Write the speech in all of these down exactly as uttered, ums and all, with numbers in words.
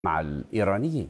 مع الإيرانيين.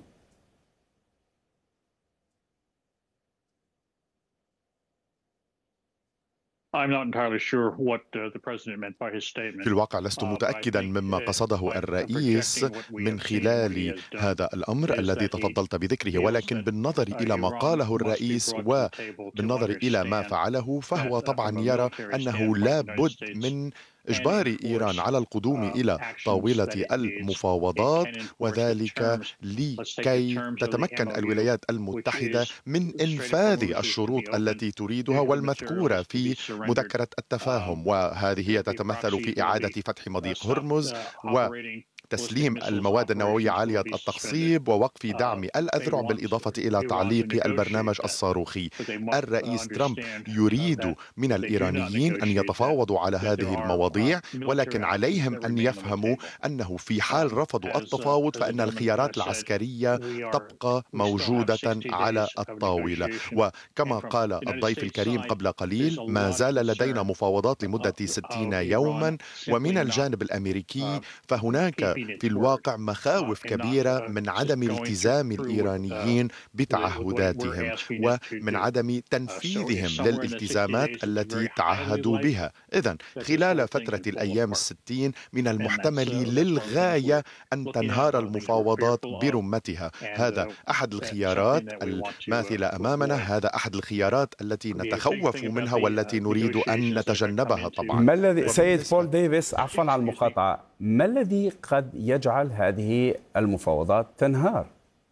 في الواقع لست متأكدا مما قصده الرئيس من خلال هذا الأمر الذي تفضلت بذكره، ولكن بالنظر إلى ما قاله الرئيس وبالنظر إلى ما فعله، فهو طبعا يرى أنه لا بد من إجبار إيران على القدوم إلى طاولة المفاوضات، وذلك لكي تتمكن الولايات المتحدة من إنفاذ الشروط التي تريدها والمذكورة في مذكرة التفاهم، وهذه هي تتمثل في إعادة فتح مضيق هرمز و تسليم المواد النووية عالية التخصيب ووقف دعم الأذرع بالإضافة إلى تعليق البرنامج الصاروخي. الرئيس ترامب يريد من الإيرانيين أن يتفاوضوا على هذه المواضيع، ولكن عليهم أن يفهموا أنه في حال رفضوا التفاوض فإن الخيارات العسكرية تبقى موجودة على الطاولة. وكما قال الضيف الكريم قبل قليل، ما زال لدينا مفاوضات لمدة ستين يوما، ومن الجانب الأمريكي فهناك في الواقع مخاوف كبيرة من عدم التزام الإيرانيين بتعهداتهم ومن عدم تنفيذهم للالتزامات التي تعهدوا بها. إذن خلال فترة الأيام الستين من المحتمل للغاية أن تنهار المفاوضات برمتها. هذا أحد الخيارات الماثلة أمامنا، هذا أحد الخيارات التي نتخوف منها والتي نريد أن نتجنبها طبعا. ما الذي سيد بول ديفيس، عفوا على المقاطعة، ما الذي قد يجعل هذه المفاوضات تنهار؟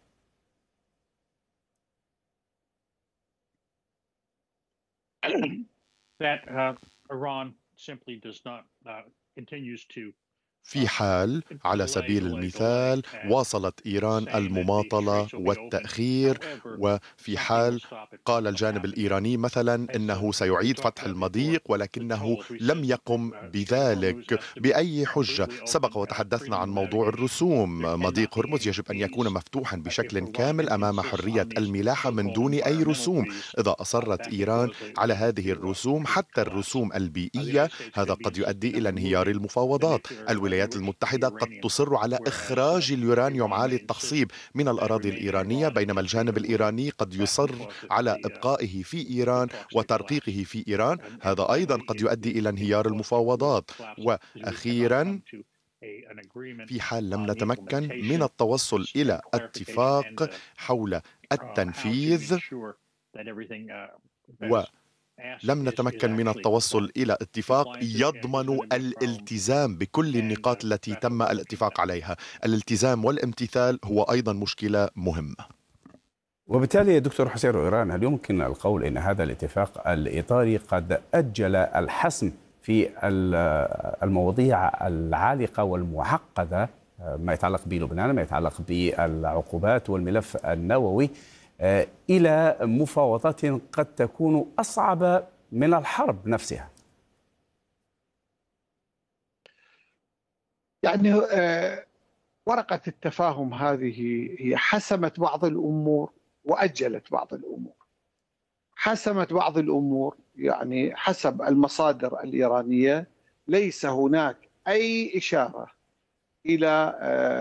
that uh, Iran simply does not uh, continues to في حال على سبيل المثال واصلت إيران المماطلة والتأخير، وفي حال قال الجانب الإيراني مثلا إنه سيعيد فتح المضيق ولكنه لم يقم بذلك بأي حجة. سبق وتحدثنا عن موضوع الرسوم. مضيق هرمز يجب أن يكون مفتوحا بشكل كامل أمام حرية الملاحة من دون أي رسوم. إذا أصرت إيران على هذه الرسوم، حتى الرسوم البيئية، هذا قد يؤدي إلى انهيار المفاوضات. الولايات المتحدة قد تصر على إخراج اليورانيوم عالي التخصيب من الأراضي الإيرانية، بينما الجانب الإيراني قد يصر على إبقائه في إيران وترقيقه في إيران. هذا أيضا قد يؤدي إلى انهيار المفاوضات. وأخيرا، في حال لم نتمكن من التوصل إلى اتفاق حول التنفيذ و لم نتمكن من التوصل إلى اتفاق يضمن الالتزام بكل النقاط التي تم الاتفاق عليها. الالتزام والامتثال هو أيضا مشكلة مهمة. وبالتالي دكتور حسين رويران، هل يمكن القول أن هذا الاتفاق الإطاري قد أجل الحسم في المواضيع العالقة والمعقدة، ما يتعلق بلبنان، ما يتعلق بالعقوبات والملف النووي، إلى مفاوضات قد تكون أصعب من الحرب نفسها؟ يعني ورقة التفاهم هذه هي حسمت بعض الأمور وأجلت بعض الأمور. حسمت بعض الأمور، يعني حسب المصادر الإيرانية ليس هناك أي إشارة إلى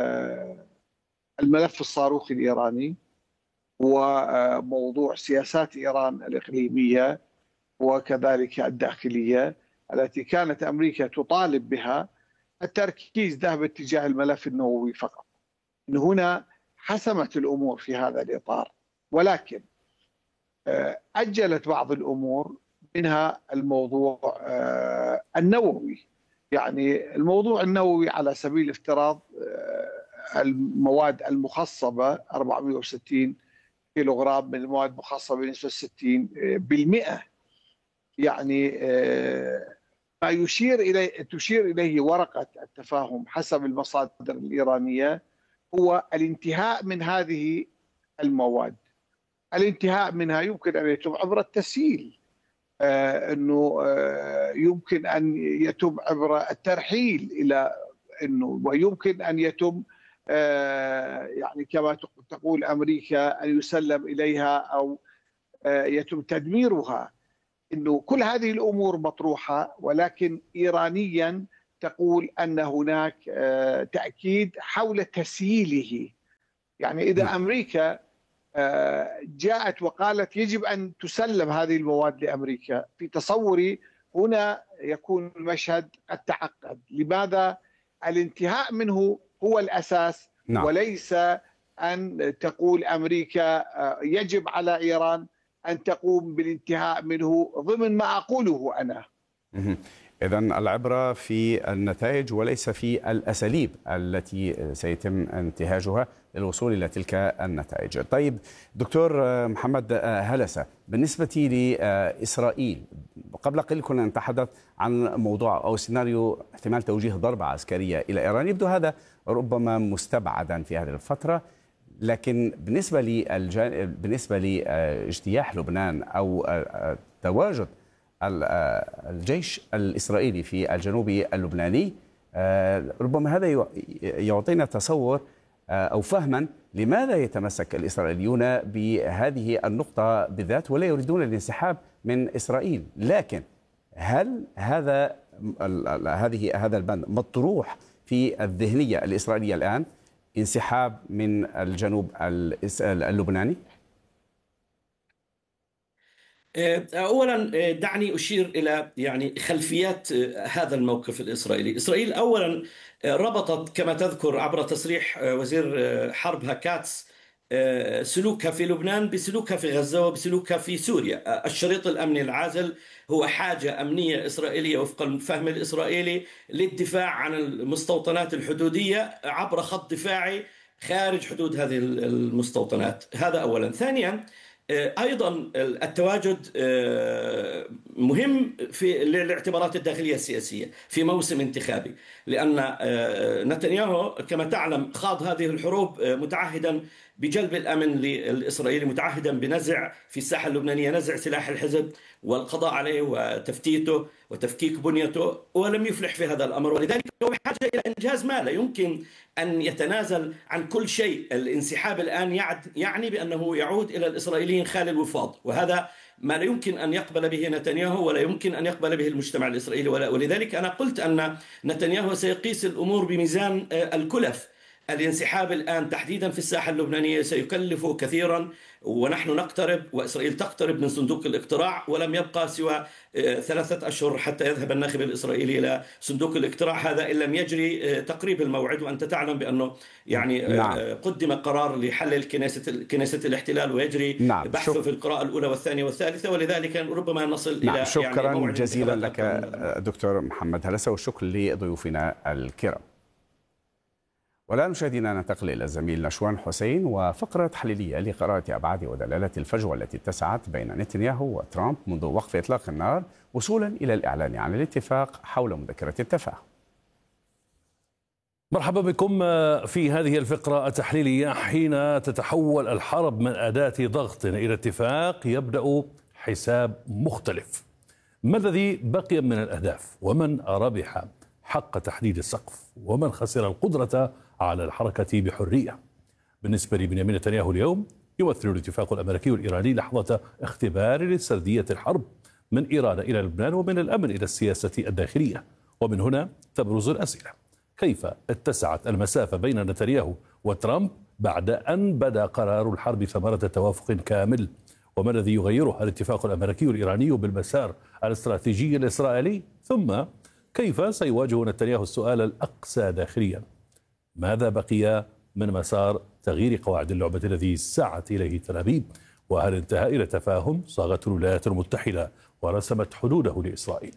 الملف الصاروخي الإيراني وموضوع سياسات إيران الإقليمية وكذلك الداخلية التي كانت أمريكا تطالب بها. التركيز ذهب اتجاه الملف النووي فقط. من هنا حسمت الأمور في هذا الإطار، ولكن أجلت بعض الأمور، منها الموضوع النووي. يعني الموضوع النووي على سبيل الافتراض، المواد المخصبة أربعمئة وستين كيلوغرام من المواد المخصبة بنسبة ستين بالمئة. يعني ما يشير إليه تشير إليه ورقة التفاهم حسب المصادر الإيرانية هو الانتهاء من هذه المواد. الانتهاء منها يمكن أن يتم عبر التسهيل، آه أنه آه يمكن أن يتم عبر الترحيل إلى أنه، ويمكن أن يتم آه يعني كما تقول أمريكا أن يسلم إليها أو آه يتم تدميرها. أنه كل هذه الأمور مطروحة، ولكن إيرانيا تقول أن هناك آه تأكيد حول تسييله يعني إذا أمريكا جاءت وقالت يجب أن تسلم هذه المواد لأمريكا، في تصوري هنا يكون المشهد قد تعقد. لماذا؟ الانتهاء منه هو الأساس. نعم. وليس أن تقول أمريكا يجب على إيران أن تقوم بالانتهاء منه ضمن ما أقوله أنا. إذن العبرة في النتائج وليس في الأساليب التي سيتم انتهاجها للوصول إلى تلك النتائج. طيب دكتور محمد هلسة، بالنسبة لإسرائيل قبل قليل كنا نتحدث عن موضوع أو سيناريو احتمال توجيه ضربة عسكرية إلى إيران، يبدو هذا ربما مستبعدا في هذه الفترة، لكن بالنسبة للجان... بالنسبة لاجتياح لبنان أو تواجد الجيش الإسرائيلي في الجنوب اللبناني، ربما هذا يعطينا تصور أو فهما لماذا يتمسك الإسرائيليون بهذه النقطة بالذات ولا يريدون الانسحاب من إسرائيل. لكن هل هذا هذه هذا البند مطروح في الذهنية الإسرائيلية الآن، انسحاب من الجنوب اللبناني؟ أولا دعني أشير إلى يعني خلفيات هذا الموقف الإسرائيلي. إسرائيل أولا ربطت كما تذكر عبر تصريح وزير حربها كاتس سلوكها في لبنان بسلوكها في غزة وبسلوكها في سوريا. الشريط الأمني العازل هو حاجة أمنية إسرائيلية وفق الفهم الإسرائيلي للدفاع عن المستوطنات الحدودية عبر خط دفاعي خارج حدود هذه المستوطنات. هذا أولا. ثانيا أيضا التواجد مهم في الاعتبارات الداخلية السياسية في موسم انتخابي، لأن نتنياهو كما تعلم خاض هذه الحروب متعهدا بجلب الأمن للإسرائيلي، متعهدا بنزع في الساحة اللبنانية نزع سلاح الحزب والقضاء عليه وتفتيته وتفكيك بنيته، ولم يفلح في هذا الأمر، ولذلك هو بحاجة إلى إنجاز ما لا يمكن أن يتنازل عن كل شيء. الانسحاب الآن يعني بأنه يعود إلى الإسرائيليين خالي الوفاض، وهذا ما لا يمكن أن يقبل به نتنياهو ولا يمكن أن يقبل به المجتمع الإسرائيلي. ولذلك أنا قلت أن نتنياهو سيقيس الأمور بميزان الكلف. الانسحاب الآن تحديدا في الساحة اللبنانية سيكلف كثيرا، ونحن نقترب وإسرائيل تقترب من صندوق الاقتراع، ولم يبقى سوى ثلاثة أشهر حتى يذهب الناخب الإسرائيلي إلى صندوق الاقتراع، هذا إن لم يجري تقريب الموعد. وأنت تعلم بأنه يعني نعم. قدم قرار لحل كنيسة كنيسة الاحتلال ويجري نعم. بحث في القراءة الأولى والثانية والثالثة، ولذلك ربما نصل نعم. إلى شكرا يعني جزيلا لك دكتور محمد هلسة، والشكر لضيوفنا الكرام. والآن مشاهدينا ننتقل إلى الزميل نشوان حسين وفقرة تحليلية لقراءة أبعاد ودلالة الفجوة التي اتسعت بين نتنياهو وترامب منذ وقف إطلاق النار وصولا إلى الإعلان عن الاتفاق حول مذكرة التفاهم. مرحبا بكم في هذه الفقرة التحليلية. حين تتحول الحرب من أداة ضغط إلى اتفاق يبدأ حساب مختلف. ما الذي بقي من الأهداف؟ ومن ربح حق تحديد السقف؟ ومن خسر القدرة على الحركة بحرية؟ بالنسبة لبنيامين نتنياهو اليوم يمثل الاتفاق الأمريكي والإيراني لحظة اختبار لسردية الحرب من إيران إلى لبنان ومن الأمن إلى السياسة الداخلية. ومن هنا تبرز الأسئلة: كيف اتسعت المسافة بين نتنياهو وترامب بعد أن بدا قرار الحرب ثمرة توافق كامل؟ وما الذي يغيره الاتفاق الأمريكي والإيراني بالمسار الاستراتيجي الإسرائيلي؟ ثم كيف سيواجه نتنياهو السؤال الأقسى داخليا: ماذا بقي من مسار تغيير قواعد اللعبة الذي سعت إليه تل أبيب؟ وهل انتهى إلى تفاهم صاغته الولايات المتحدة ورسمت حدوده لإسرائيل؟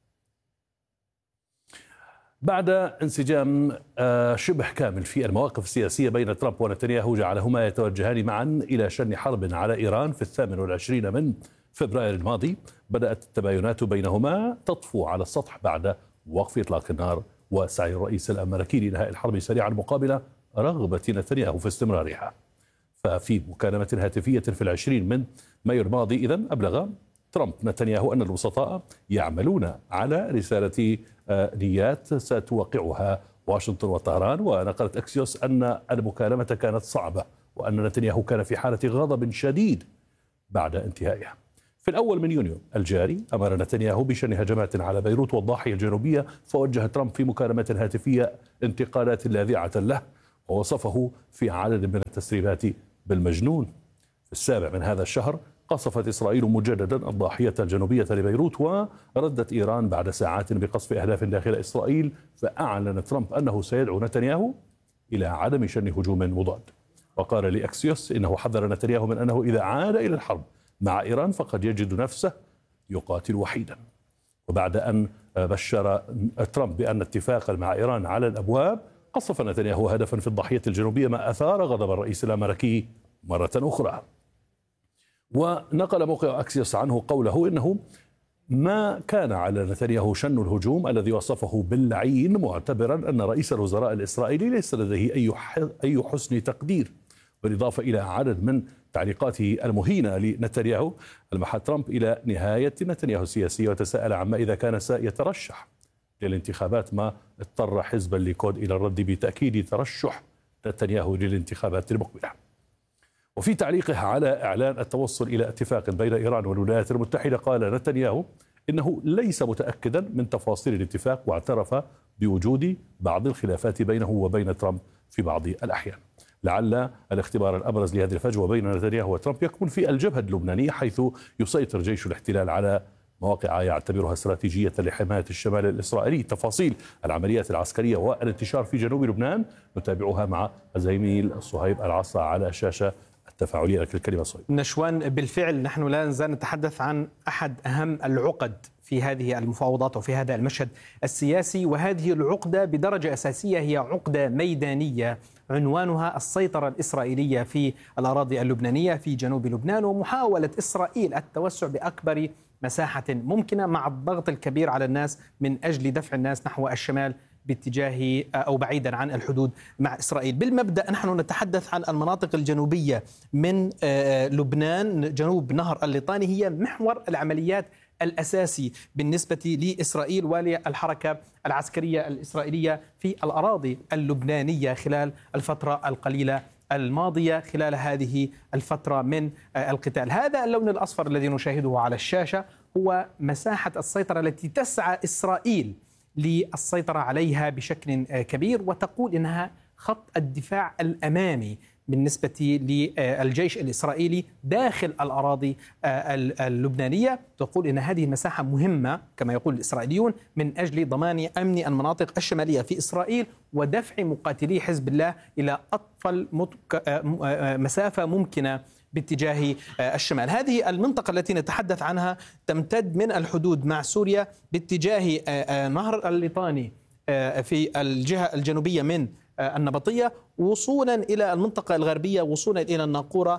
بعد انسجام شبه كامل في المواقف السياسية بين ترامب ونتنياهو جعلهما يتوجهان معا إلى شن حرب على إيران في الثامن والعشرين من فبراير الماضي، بدأت التباينات بينهما تطفو على السطح بعد وقف إطلاق النار وسعي الرئيس الأمريكي لإنهاء الحرب سريعا مقابل رغبة نتنياهو في استمرارها. ففي مكالمة هاتفية في العشرين من مايو الماضي إذن أبلغ ترامب نتنياهو أن الوسطاء يعملون على رسالة نيات ستوقعها واشنطن وطهران. ونقلت أكسيوس أن المكالمة كانت صعبة وأن نتنياهو كان في حالة غضب شديد بعد انتهائها. في الأول من يونيو الجاري أمر نتنياهو بشن هجمات على بيروت والضاحية الجنوبية، فوجه ترامب في مكالمة هاتفية انتقادات لاذعة له ووصفه في عدد من التسريبات بالمجنون. في السابع من هذا الشهر قصفت إسرائيل مجددا الضاحية الجنوبية لبيروت، وردت إيران بعد ساعات بقصف أهداف داخل إسرائيل، فأعلن ترامب أنه سيدعو نتنياهو إلى عدم شن هجوم مضاد. وقال لأكسيوس إنه حذر نتنياهو من أنه إذا عاد إلى الحرب مع إيران فقد يجد نفسه يقاتل وحيدا. وبعد أن بشر ترامب بأن اتفاقا مع إيران على الأبواب، قصف نتنياهو هدفا في الضاحية الجنوبية، ما أثار غضب الرئيس الأمريكي مرة أخرى. ونقل موقع أكسيوس عنه قوله إنه ما كان على نتنياهو شن الهجوم الذي وصفه باللعين، معتبرا أن رئيس الوزراء الإسرائيلي ليس لديه أي أي حسن تقدير. بالإضافة إلى عدد من تعليقاته المهينة لنتنياهو، لمح ترامب إلى نهاية نتنياهو السياسية وتساءل عما إذا كان سيترشح للانتخابات، ما اضطر حزب الليكود إلى الرد بتأكيد ترشح نتنياهو للانتخابات المقبلة. وفي تعليقه على إعلان التوصل إلى اتفاق بين إيران والولايات المتحدة، قال نتنياهو إنه ليس متأكدا من تفاصيل الاتفاق، واعترف بوجود بعض الخلافات بينه وبين ترامب في بعض الأحيان. لعل الاختبار الأبرز لهذه الفجوة بين نتنياهو وترامب يكون في الجبهة اللبنانية، حيث يسيطر جيش الاحتلال على مواقع يعتبرها استراتيجية لحماية الشمال الإسرائيلي. تفاصيل العمليات العسكرية والانتشار في جنوب لبنان نتابعها مع الزميل صهيب العصا على شاشة التفاعلية. لك الكلمة صهيب. نشوان، بالفعل نحن لا نزال نتحدث عن أحد أهم العقد في هذه المفاوضات وفي هذا المشهد السياسي، وهذه العقدة بدرجة أساسية هي عقدة ميدانية عنوانها السيطرة الإسرائيلية في الأراضي اللبنانية في جنوب لبنان، ومحاولة إسرائيل التوسع بأكبر مساحة ممكنة مع الضغط الكبير على الناس من أجل دفع الناس نحو الشمال باتجاه أو بعيدا عن الحدود مع إسرائيل. بالمبدأ نحن نتحدث عن المناطق الجنوبية من لبنان، جنوب نهر الليطاني، هي محور العمليات الأساسي بالنسبة لإسرائيل وللحركة العسكرية الإسرائيلية في الأراضي اللبنانية خلال الفترة القليلة الماضية، خلال هذه الفترة من القتال. هذا اللون الأصفر الذي نشاهده على الشاشة هو مساحة السيطرة التي تسعى إسرائيل للسيطرة عليها بشكل كبير، وتقول إنها خط الدفاع الأمامي بالنسبة للجيش الإسرائيلي داخل الأراضي اللبنانية. تقول إن هذه المساحة مهمة كما يقول الإسرائيليون من أجل ضمان أمن المناطق الشمالية في إسرائيل ودفع مقاتلي حزب الله إلى أطول مسافة ممكنة باتجاه الشمال. هذه المنطقة التي نتحدث عنها تمتد من الحدود مع سوريا باتجاه نهر الليطاني في الجهة الجنوبية من النبطية، وصولا إلى المنطقة الغربية، وصولا إلى الناقورة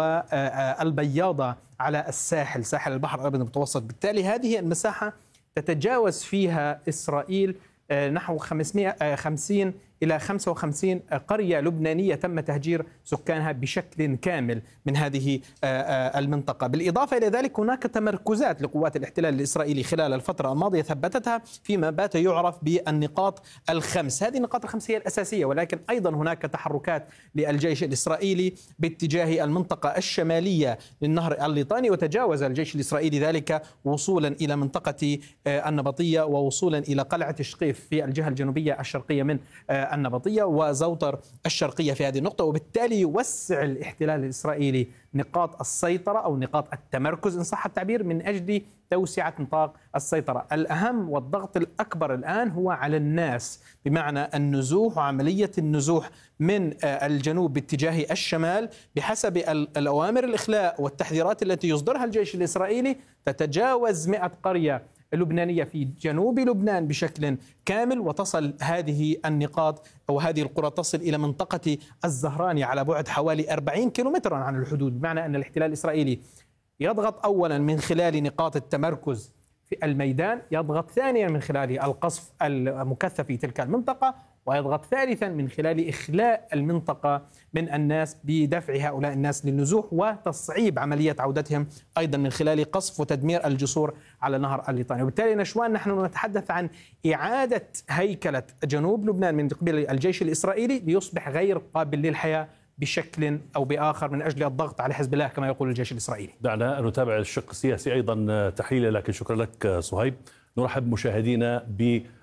والبياضة على الساحل، ساحل البحر الأبيض المتوسط. بالتالي هذه المساحة تتجاوز فيها إسرائيل نحو خمسمائة وخمسين إلى خمسة وخمسين قرية لبنانية تم تهجير سكانها بشكل كامل من هذه المنطقة. بالإضافة إلى ذلك هناك تمركزات لقوات الاحتلال الإسرائيلي خلال الفترة الماضية ثبتتها فيما بات يعرف بالنقاط الخمس. هذه النقاط الخمس هي الأساسية، ولكن أيضا هناك تحركات للجيش الإسرائيلي باتجاه المنطقة الشمالية للنهر الليطاني، وتجاوز الجيش الإسرائيلي ذلك وصولا إلى منطقة النبطية ووصولا إلى قلعة شقيف في الجهة الجنوبية الشرقية من النبطية وزوطر الشرقية في هذه النقطة. وبالتالي يوسع الاحتلال الإسرائيلي نقاط السيطرة أو نقاط التمركز إن صح التعبير من أجل توسعة نطاق السيطرة. الأهم والضغط الأكبر الآن هو على الناس، بمعنى النزوح وعملية النزوح من الجنوب باتجاه الشمال بحسب الأوامر الإخلاء والتحذيرات التي يصدرها الجيش الإسرائيلي. تتجاوز مئة قرية اللبنانية في جنوب لبنان بشكل كامل، وتصل هذه النقاط أو هذه القرى تصل إلى منطقة الزهراني على بعد حوالي أربعين كيلومترا عن الحدود، بمعنى أن الاحتلال الإسرائيلي يضغط أولا من خلال نقاط التمركز في الميدان، يضغط ثانيا من خلال القصف المكثف في تلك المنطقة، ويضغط ثالثا من خلال إخلاء المنطقة من الناس بدفع هؤلاء الناس للنزوح وتصعيب عملية عودتهم أيضا من خلال قصف وتدمير الجسور على نهر الليطاني. وبالتالي نشوان نحن نتحدث عن إعادة هيكلة جنوب لبنان من قبل الجيش الإسرائيلي ليصبح غير قابل للحياة بشكل أو بآخر من أجل الضغط على حزب الله كما يقول الجيش الإسرائيلي. دعنا نتابع الشق السياسي أيضا تحليلا، لكن شكرا لك صهيب. نرحب مشاهدينا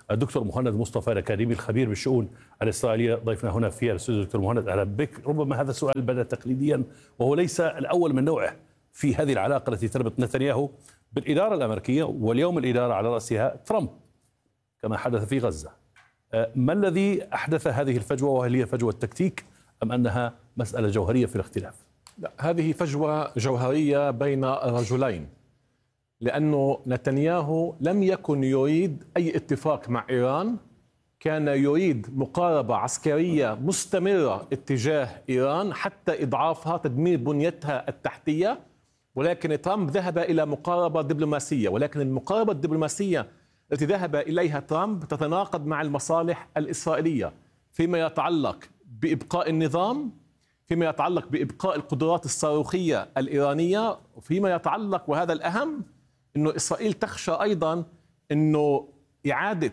الدكتور مهند مصطفى الأكاديمي الخبير بالشؤون الإسرائيلية ضيفنا هنا في الاستوديو. دكتور مهند أهلا بك. ربما هذا السؤال بدأ تقليديا وهو ليس الأول من نوعه في هذه العلاقة التي تربط نتنياهو بالإدارة الأمريكية، واليوم الإدارة على رأسها ترامب كما حدث في غزة. ما الذي أحدث هذه الفجوة، وهل هي فجوة تكتيك أم أنها مسألة جوهرية في الاختلاف؟ لا، هذه فجوة جوهرية بين رجلين، لأنه نتنياهو لم يكن يريد أي اتفاق مع إيران، كان يريد مقاربة عسكرية مستمرة اتجاه إيران حتى إضعافها، تدمير بنيتها التحتية. ولكن ترامب ذهب إلى مقاربة دبلوماسية، ولكن المقاربة الدبلوماسية التي ذهب إليها ترامب تتناقض مع المصالح الإسرائيلية فيما يتعلق بإبقاء النظام، فيما يتعلق بإبقاء القدرات الصاروخية الإيرانية، وفيما يتعلق وهذا الأهم أنه إسرائيل تخشى أيضا أنه إعادة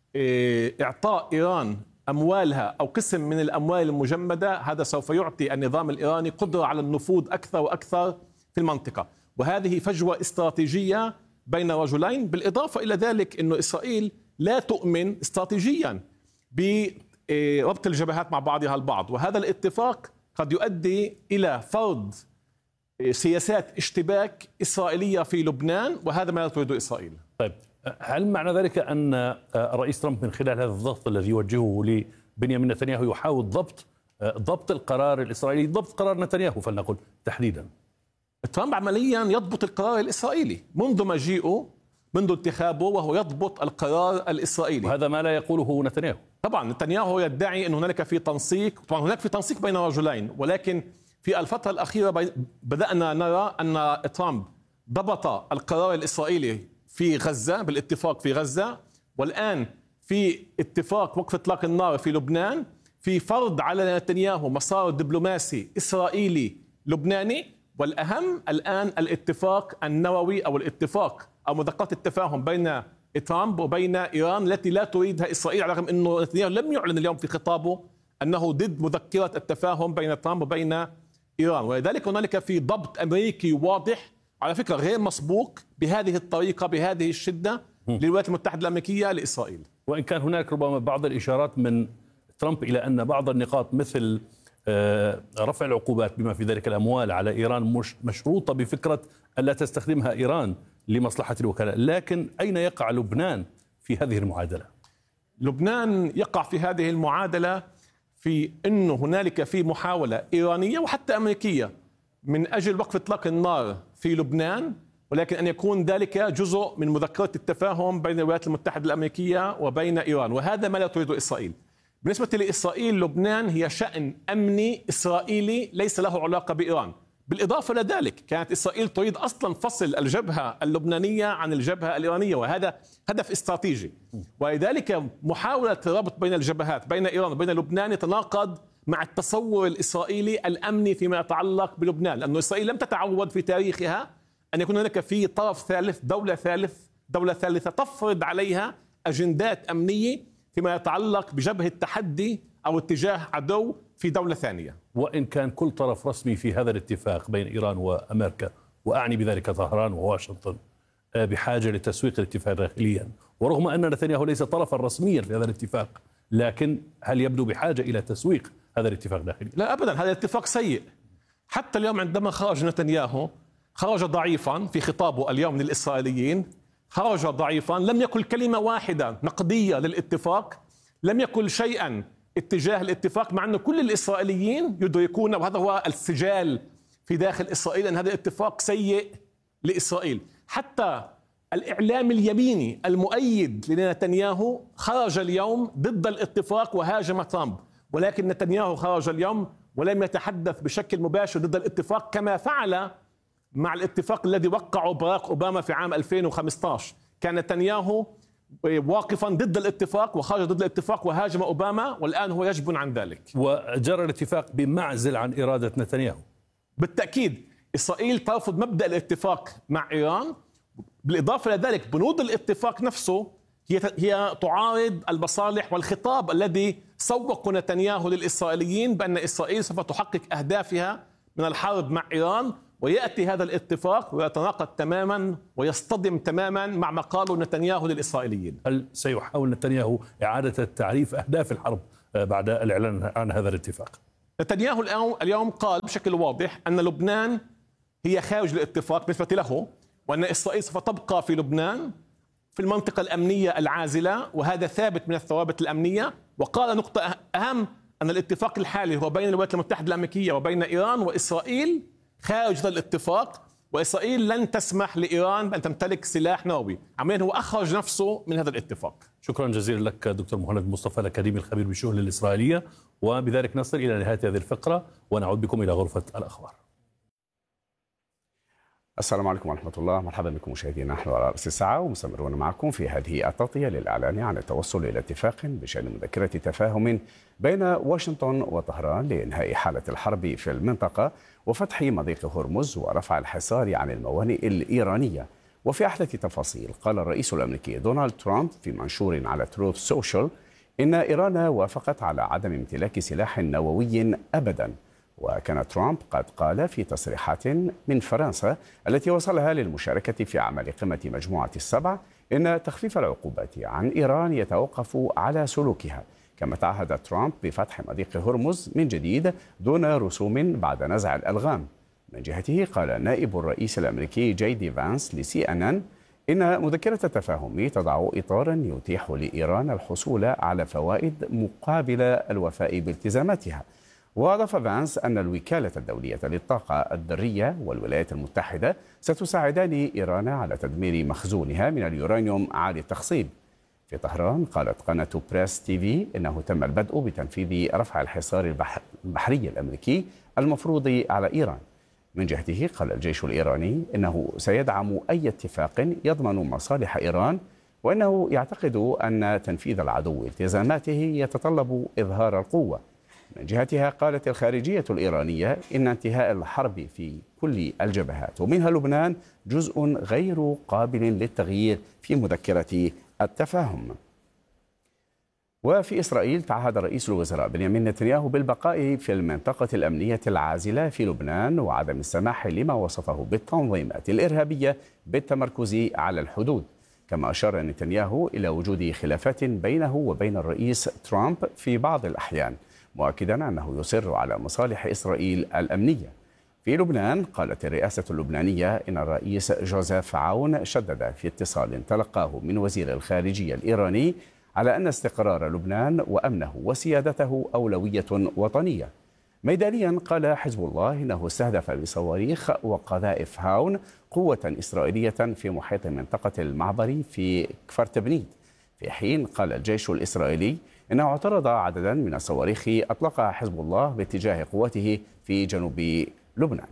إعطاء إيران أموالها أو قسم من الأموال المجمدة، هذا سوف يعطي النظام الإيراني قدرة على النفوذ أكثر وأكثر في المنطقة. وهذه فجوة استراتيجية بين رجلين. بالإضافة إلى ذلك أنه إسرائيل لا تؤمن استراتيجيا بربط الجبهات مع بعضها البعض، وهذا الاتفاق قد يؤدي إلى فرض سياسات اشتباك إسرائيلية في لبنان، وهذا ما تريده إسرائيل. طيب، هل معنى ذلك أن الرئيس ترامب من خلال هذا الضغط الذي يوجهه لبنيامين نتنياهو يحاول ضبط ضبط القرار الإسرائيلي، ضبط قرار نتنياهو فلنقل تحديدا؟ ترامب عمليا يضبط القرار الإسرائيلي منذ مجيئه، منذ انتخابه، وهو يضبط القرار الإسرائيلي، وهذا ما لا يقوله نتنياهو. طبعا نتنياهو يدعي أن هناك في تنسيق، طبعا هناك في تنسيق بين رجلين، ولكن في الفترة الأخيرة بدأنا نرى أن ترامب ضبط القرار الإسرائيلي في غزة بالاتفاق في غزة، والآن في اتفاق وقف إطلاق النار في لبنان، في فرض على نتنياهو مسار دبلوماسي إسرائيلي لبناني، والأهم الآن الاتفاق النووي أو الاتفاق أو مذكرات التفاهم بين ترامب وبين إيران التي لا تريدها إسرائيل، على الرغم أنه نتنياهو لم يعلن اليوم في خطابه أنه ضد مذكرة التفاهم بين ترامب وبين إيران. ولذلك هنالك في ضبط أمريكي واضح على فكرة غير مسبوق بهذه الطريقة بهذه الشدة للولايات المتحدة الأمريكية لإسرائيل. وإن كان هناك ربما بعض الإشارات من ترامب إلى أن بعض النقاط مثل رفع العقوبات بما في ذلك الأموال على إيران مش مشروطة بفكرة ألا تستخدمها إيران لمصلحة الوكلاء، لكن أين يقع لبنان في هذه المعادلة؟ لبنان يقع في هذه المعادلة في أنه هنالك في محاولة إيرانية وحتى أمريكية من أجل وقف إطلاق النار في لبنان، ولكن أن يكون ذلك جزء من مذكرة التفاهم بين الولايات المتحدة الأمريكية وبين إيران، وهذا ما لا تريده إسرائيل. بالنسبة لإسرائيل لبنان هي شأن أمني إسرائيلي ليس له علاقة بإيران. بالإضافة إلى ذلك كانت إسرائيل تريد أصلا فصل الجبهة اللبنانية عن الجبهة الإيرانية، وهذا هدف استراتيجي، ولذلك محاولة الربط بين الجبهات بين إيران وبين لبنان يتناقض مع التصور الإسرائيلي الأمني فيما يتعلق بلبنان، لأن إسرائيل لم تتعود في تاريخها أن يكون هناك في طرف ثالث، دولة ثالث دولة ثالثة تفرض عليها أجندات أمنية فيما يتعلق بجبهة تحدي أو اتجاه عدو في دولة ثانية. وإن كان كل طرف رسمي في هذا الاتفاق بين إيران وأمريكا، وأعني بذلك طهران وواشنطن، بحاجة لتسويق الاتفاق داخليا، ورغم أن نتنياهو ليس طرفا رسميا في هذا الاتفاق، لكن هل يبدو بحاجة إلى تسويق هذا الاتفاق داخليا؟ لا أبدا، هذا الاتفاق سيء. حتى اليوم عندما خرج نتنياهو خرج ضعيفا في خطابه اليوم للإسرائيليين، خرج ضعيفا، لم يقل كلمة واحدة نقدية للاتفاق، لم يقل شيئا اتجاه الاتفاق، مع أن كل الإسرائيليين يدركون، وهذا هو السجال في داخل إسرائيل، أن هذا الاتفاق سيء لإسرائيل. حتى الإعلام اليميني المؤيد لنتنياهو خرج اليوم ضد الاتفاق وهاجم ترامب، ولكن نتنياهو خرج اليوم ولم يتحدث بشكل مباشر ضد الاتفاق كما فعل مع الاتفاق الذي وقعه باراك أوباما في عام ألفين وخمسة عشر. كان نتنياهو واقفا ضد الاتفاق وخرج ضد الاتفاق وهاجم أوباما، والآن هو يجبن عن ذلك. وجرى الاتفاق بمعزل عن إرادة نتنياهو. بالتأكيد إسرائيل ترفض مبدأ الاتفاق مع إيران. بالإضافة إلى ذلك بنود الاتفاق نفسه هي هي تعارض المصالح والخطاب الذي سوق نتنياهو للإسرائيليين بأن إسرائيل سوف تحقق أهدافها من الحرب مع إيران، ويأتي هذا الاتفاق ويتناقض تماما ويصطدم تماما مع ما قاله نتنياهو للإسرائيليين. هل سيحاول نتنياهو إعادة تعريف أهداف الحرب بعد الإعلان عن هذا الاتفاق؟ نتنياهو اليوم قال بشكل واضح أن لبنان هي خارج الاتفاق بالنسبة له، وأن إسرائيل سوف تبقى في لبنان في المنطقة الأمنية العازلة، وهذا ثابت من الثوابت الأمنية. وقال نقطة أهم، أن الاتفاق الحالي هو بين الولايات المتحدة الأمريكية وبين إيران وإسرائيل خارج هذا الاتفاق، وإسرائيل لن تسمح لإيران بأن تمتلك سلاح نووي. عمليا هو أخرج نفسه من هذا الاتفاق. شكرا جزيلا لك دكتور مهند مصطفى الأكاديمي الخبير بالشؤون الإسرائيلية. وبذلك نصل إلى نهاية هذه الفقرة ونعود بكم إلى غرفة الأخبار. السلام عليكم ورحمة الله، مرحبا بكم مشاهدينا، نحن على رأس الساعة ومستمرون معكم في هذه التغطية للإعلان عن التوصل إلى اتفاق بشأن مذكرة تفاهم بين واشنطن وطهران لإنهاء حالة الحرب في المنطقة وفتح مضيق هرمز ورفع الحصار عن الموانئ الإيرانية. وفي أحدث تفاصيل، قال الرئيس الأمريكي دونالد ترامب في منشور على تروث سوشيال إن إيران وافقت على عدم امتلاك سلاح نووي أبدا. وكان ترامب قد قال في تصريحات من فرنسا التي وصلها للمشاركة في أعمال قمة مجموعة السبع إن تخفيف العقوبات عن إيران يتوقف على سلوكها. كما تعهد ترامب بفتح مضيق هرمز من جديد دون رسوم بعد نزع الألغام. من جهته قال نائب الرئيس الأمريكي جي دي فانس لسي أن أن إن مذكرة التفاهم تضع إطارا يتيح لإيران الحصول على فوائد مقابل الوفاء بالتزاماتها. وأضاف فانس أن الوكالة الدولية للطاقة الذرية والولايات المتحدة ستساعدان إيران على تدمير مخزونها من اليورانيوم عالي التخصيب. في طهران قالت قناة بريس تي في إنه تم البدء بتنفيذ رفع الحصار البحري الأمريكي المفروض على إيران. من جهته قال الجيش الإيراني إنه سيدعم أي اتفاق يضمن مصالح إيران، وإنه يعتقد أن تنفيذ العدو التزاماته يتطلب إظهار القوة. من جهتها قالت الخارجية الإيرانية إن انتهاء الحرب في كل الجبهات ومنها لبنان جزء غير قابل للتغيير في مذكرة التفاهم. وفي إسرائيل تعهد رئيس الوزراء بنيامين نتنياهو بالبقاء في المنطقة الأمنية العازلة في لبنان وعدم السماح لما وصفه بالتنظيمات الإرهابية بالتمركز على الحدود. كما أشار نتنياهو إلى وجود خلافات بينه وبين الرئيس ترامب في بعض الأحيان، مؤكدا أنه يصر على مصالح إسرائيل الأمنية. في لبنان قالت الرئاسة اللبنانية إن الرئيس جوزيف عون شدد في اتصال تلقاه من وزير الخارجية الإيراني على أن استقرار لبنان وأمنه وسيادته أولوية وطنية. ميدانيا قال حزب الله إنه استهدف بصواريخ وقذائف هاون قوة إسرائيلية في محيط منطقة المعبر في كفر تبنيد، في حين قال الجيش الإسرائيلي إنه اعترض عددا من الصواريخ أطلقها حزب الله باتجاه قوته في جنوب لبنان.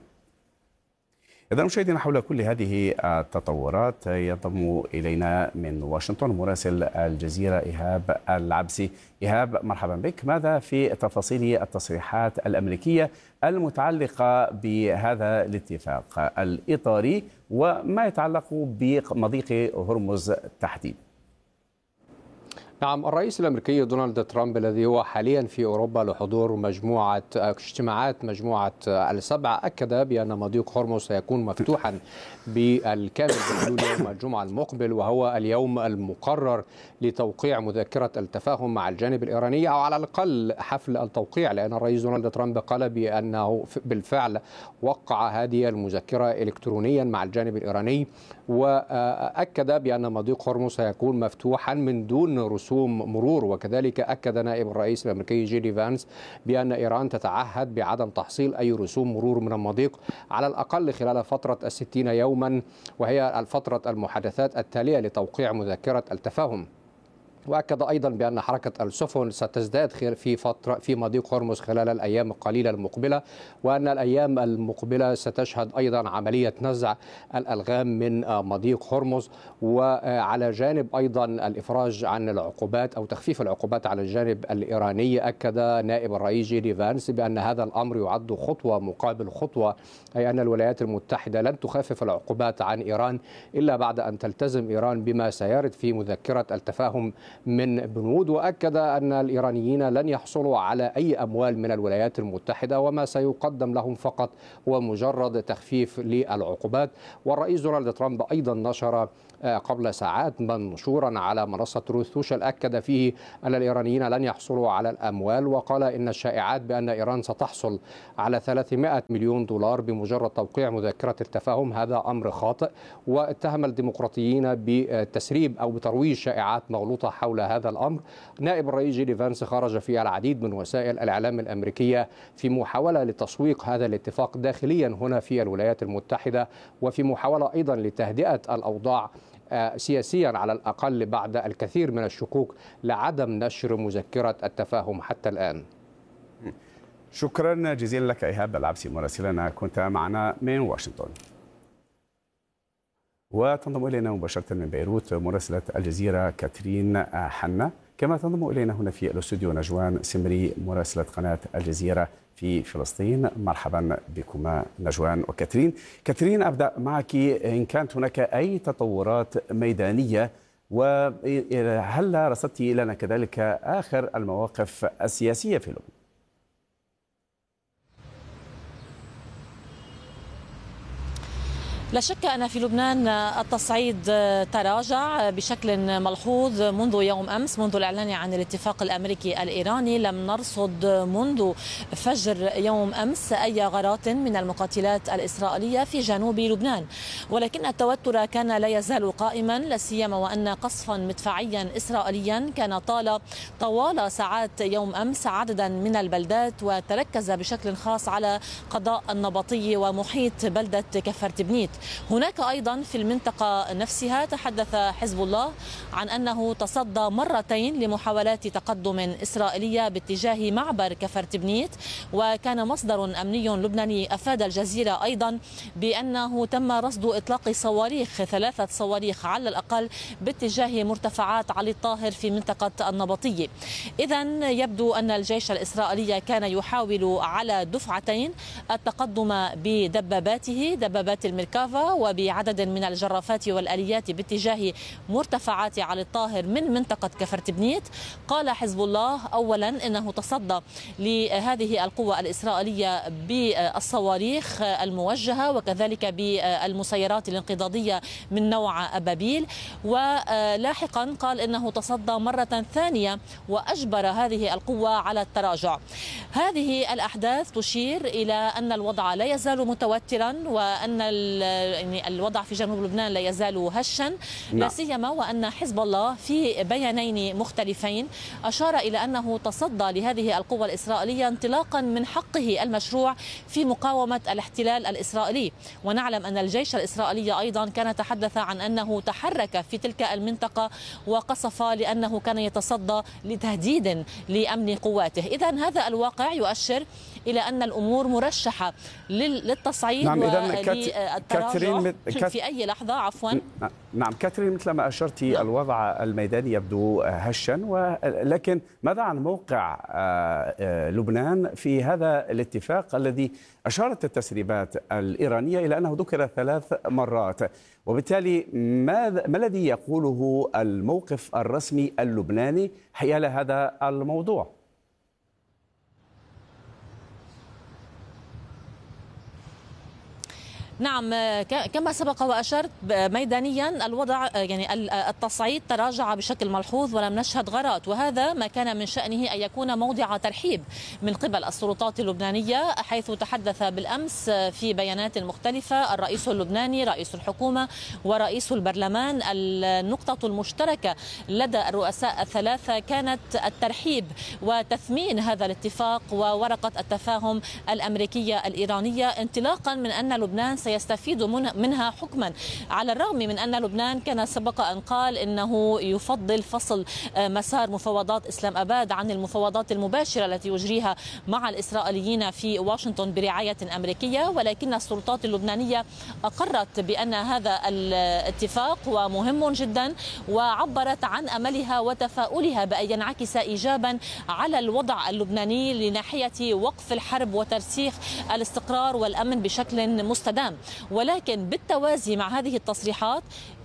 إذا مشاهدينا، حول كل هذه التطورات ينضم إلينا من واشنطن مراسل الجزيرة إيهاب العبسي. إيهاب، مرحبا بك. ماذا في تفاصيل التصريحات الأمريكية المتعلقة بهذا الاتفاق الإطاري وما يتعلق بمضيق هرمز تحديدا؟ نعم، الرئيس الأمريكي دونالد ترامب الذي هو حاليا في أوروبا لحضور مجموعة اجتماعات مجموعة السبع أكد بأن مضيق هرمز سيكون مفتوحا بالكامل بحلول يوم الجمعة المقبل، وهو اليوم المقرر لتوقيع مذكرة التفاهم مع الجانب الإيراني، أو على الأقل حفل التوقيع، لأن الرئيس دونالد ترامب قال بأنه بالفعل وقع هذه المذكرة إلكترونيا مع الجانب الإيراني، وأكد بأن مضيق هرمز سيكون مفتوحا من دون رسوم مرور. وكذلك أكد نائب الرئيس الأمريكي جي دي فانس بأن إيران تتعهد بعدم تحصيل أي رسوم مرور من المضيق على الأقل خلال فترة الستين يوما، وهي الفترة المحادثات التالية لتوقيع مذكرة التفاهم. وأكد أيضا بأن حركة السفن ستزداد في فترة في مضيق هرمز خلال الأيام القليلة المقبلة، وأن الأيام المقبلة ستشهد أيضا عملية نزع الألغام من مضيق هرمز، وعلى جانب أيضا الإفراج عن العقوبات أو تخفيف العقوبات على الجانب الإيراني. أكد نائب الرئيس جي دي فانس بأن هذا الأمر يعد خطوة مقابل خطوة، أي أن الولايات المتحدة لن تخفف العقوبات عن إيران إلا بعد أن تلتزم إيران بما سيرد في مذكرة التفاهم من بنود، وأكد أن الإيرانيين لن يحصلوا على أي أموال من الولايات المتحدة، وما سيقدم لهم فقط هو مجرد تخفيف للعقوبات. والرئيس دونالد ترامب أيضا نشر قبل ساعات منشورا على منصة تروث سوشيال أكد فيه أن الإيرانيين لن يحصلوا على الأموال، وقال إن الشائعات بأن إيران ستحصل على ثلاثمائة مليون دولار بمجرد توقيع مذكرة التفاهم هذا أمر خاطئ، واتهم الديمقراطيين بتسريب أو بترويج شائعات مغلوطة حول هذا الأمر. نائب الرئيس جيدي فانس خرج في العديد من وسائل الإعلام الأمريكية في محاولة لتسويق هذا الاتفاق داخليا هنا في الولايات المتحدة، وفي محاولة أيضا لتهدئة الأوضاع سياسيا على الأقل بعد الكثير من الشكوك لعدم نشر مذكرة التفاهم حتى الآن. شكرا جزيلا لك إيهاب العبسي مراسلنا، كنت معنا من واشنطن. وتنضم إلينا مباشرة من بيروت مراسلة الجزيرة كاترين حنا، كما تنضم إلينا هنا في الاستوديو نجوان سمري مراسلة قناة الجزيرة في فلسطين. مرحبا بكما نجوان وكاترين. كاترين، أبدأ معك، إن كانت هناك أي تطورات ميدانية، وهل رصدت لنا كذلك آخر المواقف السياسية في لبنان؟ لا شك أن في لبنان التصعيد تراجع بشكل ملحوظ منذ يوم أمس، منذ الإعلان عن الاتفاق الأمريكي الإيراني. لم نرصد منذ فجر يوم أمس أي غارات من المقاتلات الإسرائيلية في جنوب لبنان، ولكن التوتر كان لا يزال قائما، لا سيما وأن قصفا مدفعيا إسرائيليا كان طال طوال ساعات يوم أمس عددا من البلدات، وتركز بشكل خاص على قضاء النبطي ومحيط بلدة كفرتبنيت. هناك أيضا في المنطقة نفسها تحدث حزب الله عن أنه تصدى مرتين لمحاولات تقدم إسرائيلية باتجاه معبر كفرتبنيت، وكان مصدر أمني لبناني أفاد الجزيرة أيضا بأنه تم رصد إطلاق صواريخ، ثلاثة صواريخ على الأقل باتجاه مرتفعات علي الطاهر في منطقة النبطية. إذن يبدو أن الجيش الإسرائيلي كان يحاول على دفعتين التقدم بدباباته، دبابات الميركافا، وبعدد من الجرافات والآليات باتجاه مرتفعات علي الطاهر من منطقة كفرتبنيت. قال حزب الله أولا أنه تصدى لهذه القوة الإسرائيلية بالصواريخ الموجهة وكذلك بالمسيرات الانقضاضية من نوع أبابيل، ولاحقا قال أنه تصدى مرة ثانية وأجبر هذه القوة على التراجع. هذه الأحداث تشير إلى أن الوضع لا يزال متوترا، وأن يعني الوضع في جنوب لبنان لا يزال هشا، لا سيما وأن حزب الله في بيانين مختلفين أشار إلى أنه تصدى لهذه القوة الإسرائيلية انطلاقا من حقه المشروع في مقاومة الاحتلال الإسرائيلي. ونعلم أن الجيش الإسرائيلي أيضا كان تحدث عن أنه تحرك في تلك المنطقة وقصف لأنه كان يتصدى لتهديد لأمن قواته. إذن هذا الواقع يؤشر إلى أن الأمور مرشحة للتصعيد نعم وللتراجع في أي لحظة. عفوا نعم كاترين، مثل ما أشرت نعم. الوضع الميداني يبدو هشا، ولكن ماذا عن موقع لبنان في هذا الاتفاق الذي أشارت التسريبات الإيرانية إلى أنه ذكر ثلاث مرات، وبالتالي ما الذي يقوله الموقف الرسمي اللبناني حيال هذا الموضوع؟ نعم، كما سبق وأشرت ميدانيا الوضع يعني التصعيد تراجع بشكل ملحوظ ولم نشهد غارات، وهذا ما كان من شأنه أن يكون موضع ترحيب من قبل السلطات اللبنانية، حيث تحدث بالأمس في بيانات مختلفة الرئيس اللبناني، رئيس الحكومة ورئيس البرلمان. النقطة المشتركة لدى الرؤساء الثلاثة كانت الترحيب وتثمين هذا الاتفاق وورقة التفاهم الأمريكية الإيرانية، انطلاقا من أن لبنان سيستفيد منها حكما، على الرغم من أن لبنان كان سبق أن قال إنه يفضل فصل مسار مفاوضات إسلام أباد عن المفاوضات المباشرة التي يجريها مع الإسرائيليين في واشنطن برعاية أمريكية، ولكن السلطات اللبنانية أقرت بأن هذا الاتفاق هو مهم جدا، وعبرت عن أملها وتفاؤلها بأن ينعكس إيجابا على الوضع اللبناني لناحية وقف الحرب وترسيخ الاستقرار والأمن بشكل مستدام. ولكن بالتوازي مع هذه التصريحات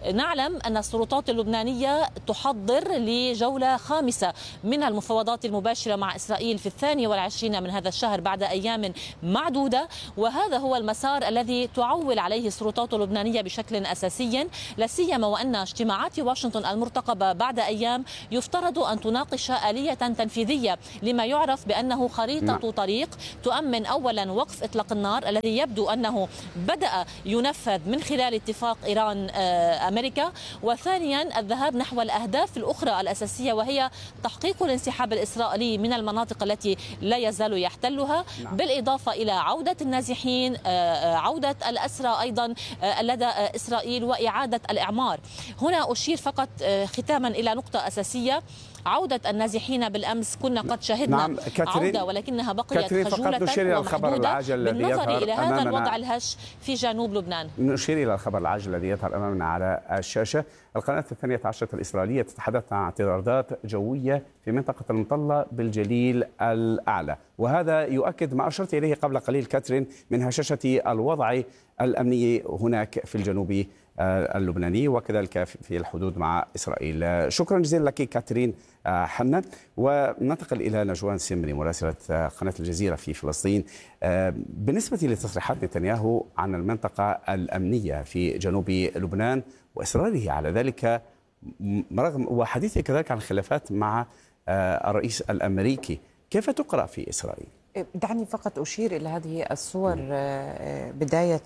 نعلم أن السلطات اللبنانية تحضر لجولة خامسة من المفاوضات المباشرة مع إسرائيل في الثاني والعشرين من هذا الشهر بعد أيام معدودة، وهذا هو المسار الذي تعول عليه السلطات اللبنانية بشكل أساسي، لا سيما وأن اجتماعات واشنطن المرتقبة بعد أيام يفترض أن تناقش آلية تنفيذية لما يعرف بأنه خريطة نعم. طريق تؤمن أولا وقف إطلاق النار الذي يبدو أنه بدأ ينفذ من خلال اتفاق إيران أمريكا، وثانيا الذهاب نحو الأهداف الأخرى الأساسية وهي تحقيق الانسحاب الإسرائيلي من المناطق التي لا يزال يحتلها نعم. بالإضافة إلى عودة النازحين، عودة الأسرى أيضا لدى إسرائيل وإعادة الإعمار. هنا أشير فقط ختاما إلى نقطة أساسية، عودة النازحين بالأمس كنا قد شهدنا نعم. عودة ولكنها بقيت خجولة ومحدودة بالنظر إلى هذا الوضع الهش في جنوب لبنان. نشير إلى الخبر العاجل الذي يظهر أمامنا على الشاشة. القناة الثانية عشرة الإسرائيلية تتحدث عن اعتراضات جوية في منطقة المطلة بالجليل الأعلى، وهذا يؤكد ما أشرت إليه قبل قليل كاترين من هشاشة الوضع الأمني هناك في الجنوب اللبناني وكذلك في الحدود مع إسرائيل. شكرا جزيلا لك كاترين حنا. وننتقل إلى نجوان سمري مراسلة قناة الجزيرة في فلسطين. بالنسبة لتصريحات نتنياهو عن المنطقة الأمنية في جنوب لبنان وإصراره على ذلك رغم وحديثه كذلك عن الخلافات مع الرئيس الأمريكي، كيف تقرأ في إسرائيل؟ دعني فقط أشير إلى هذه الصور بداية.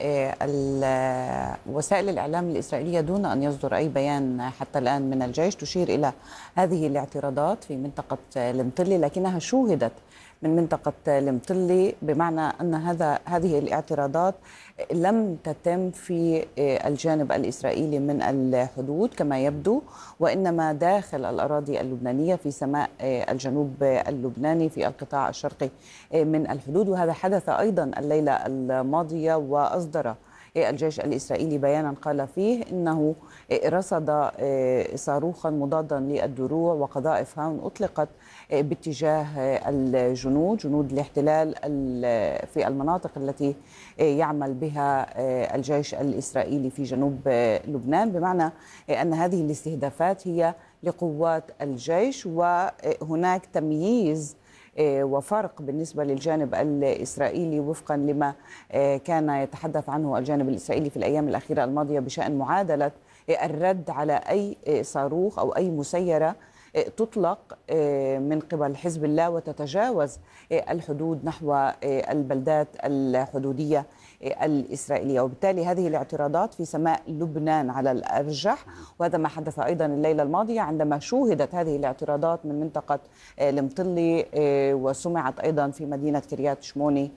وسائل الإعلام الإسرائيلية دون أن يصدر أي بيان حتى الآن من الجيش تشير إلى هذه الاعتراضات في منطقة المطلي، لكنها شوهدت من منطقة المطلي، بمعنى أن هذا هذه الاعتراضات لم تتم في الجانب الإسرائيلي من الحدود كما يبدو، وإنما داخل الأراضي اللبنانية في سماء الجنوب اللبناني في القطاع الشرقي من الحدود. وهذا حدث أيضا الليلة الماضية، وأصدر الجيش الإسرائيلي بيانا قال فيه إنه رصد صاروخا مضادا للدروع وقذائف هاون أطلقت باتجاه الجنود جنود الاحتلال في المناطق التي يعمل بها الجيش الإسرائيلي في جنوب لبنان، بمعنى أن هذه الاستهدافات هي لقوات الجيش، وهناك تمييز وفرق بالنسبة للجانب الإسرائيلي وفقا لما كان يتحدث عنه الجانب الإسرائيلي في الأيام الأخيرة الماضية بشأن معادلة الرد على أي صاروخ أو أي مسيرة تطلق من قبل حزب الله وتتجاوز الحدود نحو البلدات الحدودية الإسرائيلية. وبالتالي هذه الاعتراضات في سماء لبنان على الأرجح، وهذا ما حدث أيضا الليلة الماضية عندما شوهدت هذه الاعتراضات من منطقة المطلي وسمعت أيضا في مدينة كريات شموني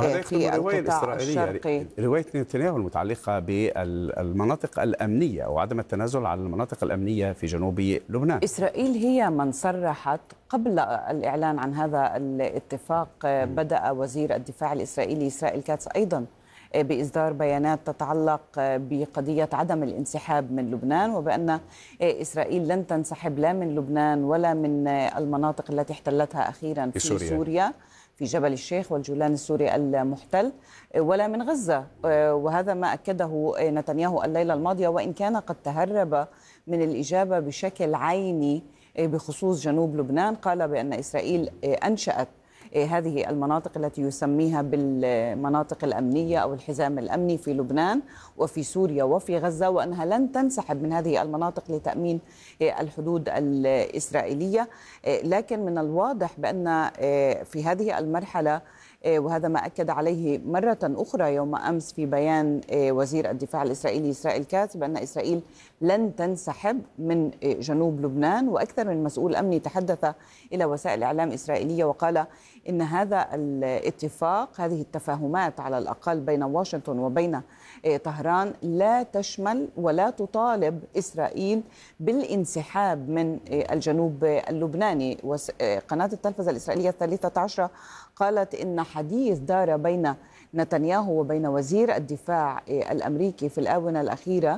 في القطاع الشرقي. رواية نتنياهو المتعلقة بالمناطق الأمنية وعدم التنازل عن المناطق الأمنية في جنوب لبنان. إسرائيل هي من صرحت قبل الإعلان عن هذا الاتفاق. بدأ وزير الدفاع الإسرائيلي إسرائيل كاتس أيضا بإصدار بيانات تتعلق بقضية عدم الانسحاب من لبنان، وبأن إسرائيل لن تنسحب لا من لبنان ولا من المناطق التي احتلتها أخيرا في سوريا, سوريا في جبل الشيخ والجولان السوري المحتل، ولا من غزة. وهذا ما أكده نتنياهو الليلة الماضية، وإن كان قد تهرب من الإجابة بشكل عيني بخصوص جنوب لبنان. قال بأن إسرائيل أنشأت هذه المناطق التي يسميها بالمناطق الأمنية أو الحزام الأمني في لبنان وفي سوريا وفي غزة، وأنها لن تنسحب من هذه المناطق لتأمين الحدود الإسرائيلية. لكن من الواضح بأن في هذه المرحلة، وهذا ما أكد عليه مرة أخرى يوم أمس في بيان وزير الدفاع الإسرائيلي إسرائيل كاتس، بأن إسرائيل لن تنسحب من جنوب لبنان. وأكثر من مسؤول أمني تحدث إلى وسائل إعلام إسرائيلية وقال إن هذا الاتفاق، هذه التفاهمات على الأقل بين واشنطن وبين طهران، لا تشمل ولا تطالب إسرائيل بالانسحاب من الجنوب اللبناني. قناة التلفزة الإسرائيلية الثالثة عشرة قالت إن حديث دار بين نتنياهو وبين وزير الدفاع الأمريكي في الآونة الأخيرة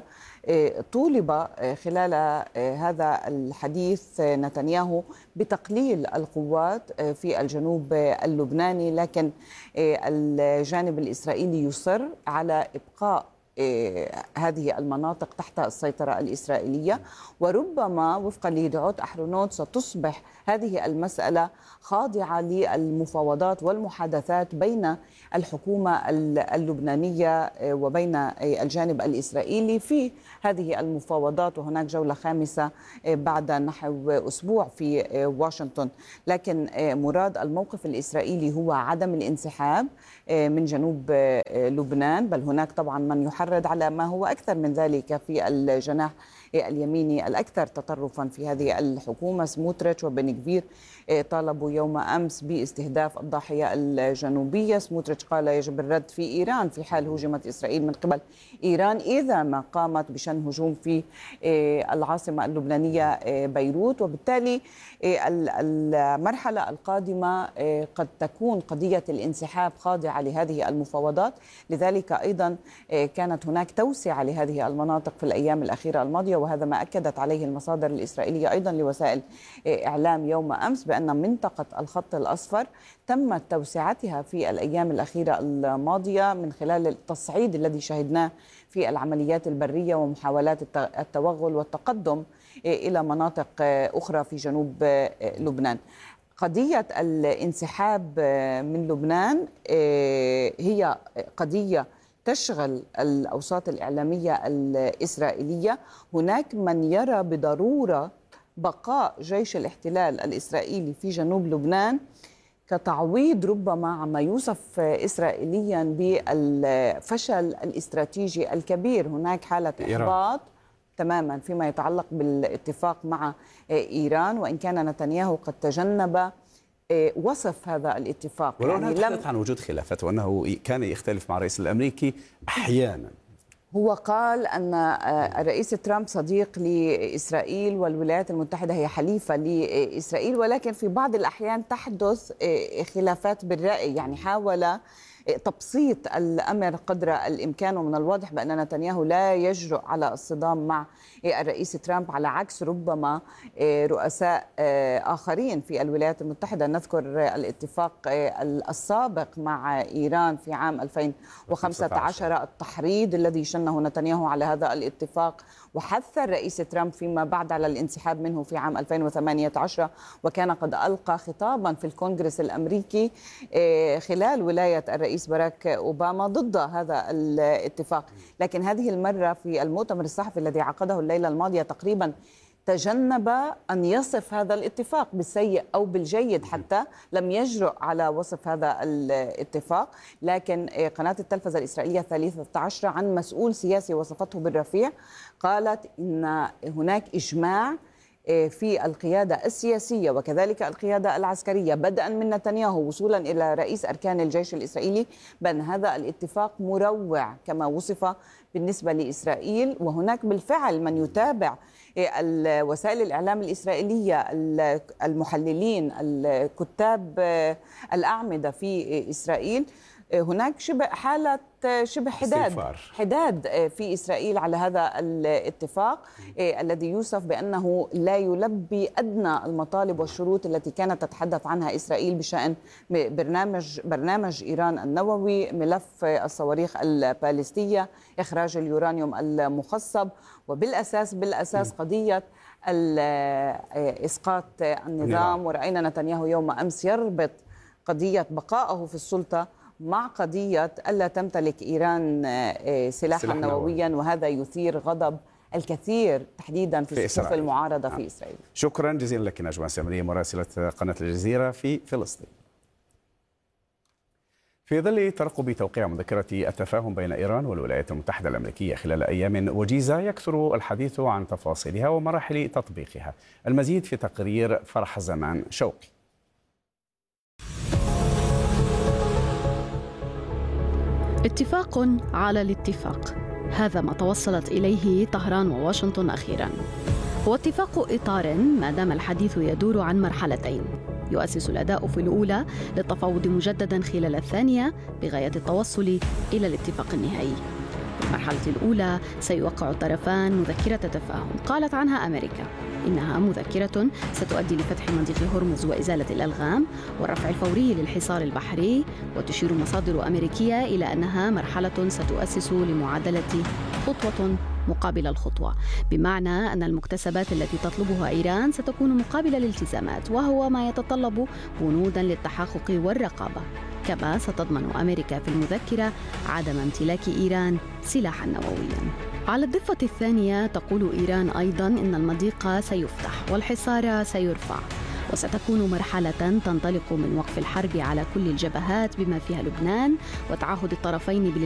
طولب خلال هذا الحديث نتنياهو بتقليل القوات في الجنوب اللبناني، لكن الجانب الإسرائيلي يصر على إبقاء هذه المناطق تحت السيطرة الإسرائيلية، وربما وفقا لدعوت أحرونوت ستصبح هذه المسألة خاضعة للمفاوضات والمحادثات بين الحكومة اللبنانية وبين الجانب الإسرائيلي في هذه المفاوضات، وهناك جولة خامسة بعد نحو أسبوع في واشنطن. لكن مراد الموقف الإسرائيلي هو عدم الانسحاب من جنوب لبنان، بل هناك طبعا من يحرض على ما هو أكثر من ذلك في الجناح اليميني الأكثر تطرفا في هذه الحكومة. سموتريتش وبن غفير طالبوا يوم أمس باستهداف الضاحية الجنوبية. سموتريتش قال يجب الرد في إيران في حال هجمت إسرائيل من قبل إيران إذا ما قامت بشن هجوم في العاصمة اللبنانية بيروت، وبالتالي المرحلة القادمة قد تكون قضية الانسحاب خاضعة لهذه المفاوضات. لذلك أيضا كانت هناك توسعة لهذه المناطق في الأيام الأخيرة الماضية، وهذا ما أكدت عليه المصادر الإسرائيلية أيضا لوسائل إعلام يوم أمس بأن منطقة الخط الأصفر تمت توسعتها في الأيام الأخيرة الماضية من خلال التصعيد الذي شهدناه في العمليات البرية ومحاولات التوغل والتقدم إلى مناطق أخرى في جنوب لبنان. قضية الانسحاب من لبنان هي قضية تشغل الأوساط الإعلامية الإسرائيلية. هناك من يرى بضرورة بقاء جيش الاحتلال الإسرائيلي في جنوب لبنان كتعويض ربما عما يوصف إسرائيليا بالفشل الاستراتيجي الكبير. هناك حالة إحباط تماما فيما يتعلق بالاتفاق مع إيران، وإن كان نتنياهو قد تجنب وصف هذا الاتفاق. ولو يعني لم عن وجود خلافات وأنه كان يختلف مع الرئيس الأمريكي أحيانا. هو قال أن الرئيس ترامب صديق لإسرائيل والولايات المتحدة هي حليفة لإسرائيل، ولكن في بعض الأحيان تحدث خلافات بالرأي. يعني حاول تبسيط الأمر قدر الإمكان، ومن الواضح بأن نتنياهو لا يجرؤ على الصدام مع الرئيس ترامب على عكس ربما رؤساء آخرين في الولايات المتحدة. نذكر الاتفاق السابق مع إيران في عام ألفين وخمسة عشر، التحريض الذي شنه نتنياهو على هذا الاتفاق، وحث الرئيس ترامب فيما بعد على الانسحاب منه في عام ألفين وثمانية عشر، وكان قد ألقى خطابا في الكونغرس الأمريكي خلال ولاية الرئيس باراك أوباما ضد هذا الاتفاق. لكن هذه المرة في المؤتمر الصحفي الذي عقده الليلة الماضية تقريبا تجنب أن يصف هذا الاتفاق بالسيء أو بالجيد، حتى لم يجرؤ على وصف هذا الاتفاق. لكن قناة التلفزة الإسرائيلية الثالثة عشر عن مسؤول سياسي وصفته بالرفيع قالت إن هناك إجماع في القيادة السياسية وكذلك القيادة العسكرية بدءا من نتنياهو وصولا إلى رئيس أركان الجيش الإسرائيلي بأن هذا الاتفاق مروع كما وصف بالنسبة لإسرائيل. وهناك بالفعل من يتابع وسائل الإعلام الإسرائيلية، المحللين، الكتاب الأعمدة في إسرائيل، هناك شبه حالة شبه حداد حداد في إسرائيل على هذا الاتفاق الذي يوصف بأنه لا يلبي أدنى المطالب والشروط التي كانت تتحدث عنها إسرائيل بشأن برنامج برنامج إيران النووي، ملف الصواريخ البالستية، إخراج اليورانيوم المخصب، وبالأساس بالأساس قضية إسقاط النظام. ورأينا نتنياهو يوم أمس يربط قضية بقائه في السلطة مع قضية ألا تمتلك إيران سلاحا نوويا، وهذا يثير غضب الكثير تحديدا في صفوف المعارضة في إسرائيل. شكرا جزيلا لك نجمة سامرية مراسلة قناة الجزيرة في فلسطين. في ظل ترقب توقيع مذكرة التفاهم بين إيران والولايات المتحدة الأمريكية خلال أيام وجيزة، يكثر الحديث عن تفاصيلها ومراحل تطبيقها. المزيد في تقرير فرح زمان شوقي. اتفاق على الاتفاق، هذا ما توصلت إليه طهران وواشنطن أخيراً. هو اتفاق إطار ما دام الحديث يدور عن مرحلتين، يؤسس الأداء في الأولى للتفاوض مجدداً خلال الثانية بغاية التوصل إلى الاتفاق النهائي. المرحلة الأولى سيوقع الطرفان مذكرة تفاهم قالت عنها أمريكا إنها مذكرة ستؤدي لفتح مضيق هرمز وإزالة الألغام والرفع الفوري للحصار البحري، وتشير مصادر أمريكية إلى أنها مرحلة ستؤسس لمعادلة خطوة مقابل الخطوة، بمعنى أن المكتسبات التي تطلبها إيران ستكون مقابل الالتزامات، وهو ما يتطلب بنودا للتحقق والرقابة. كما ستضمن أمريكا في المذكرة عدم امتلاك إيران سلاحا نوويا. على الضفة الثانية تقول إيران أيضا إن المضيق سيفتح والحصار سيرفع، وستكون مرحلة تنطلق من وقف الحرب على كل الجبهات بما فيها لبنان وتعهد الطرفين بالالتزام